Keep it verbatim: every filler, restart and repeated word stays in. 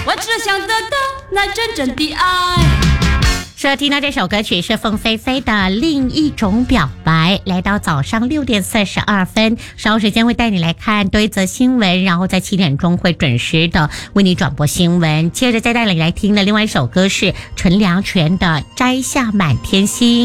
我只想得到那真正的爱。 收听到这首歌曲是凤飞飞的另一种表白。来到早上六点四十二分，稍后时间会带你来看多一则新闻，然后在七点钟会准时的为你转播新闻。接着再带你来听的另外一首歌是陈良泉的摘下满天星。